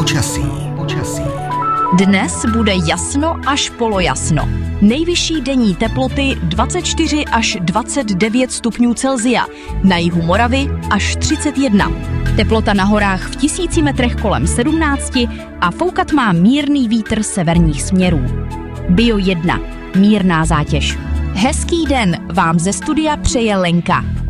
Dnes bude jasno až polojasno. Nejvyšší denní teploty 24 až 29 stupňů Celsia, na jihu Moravy až 31. Teplota na horách v 1000 metrech kolem 17 a foukat má mírný vítr severních směrů. Bio 1. Mírná zátěž. Hezký den vám ze studia přeje Lenka.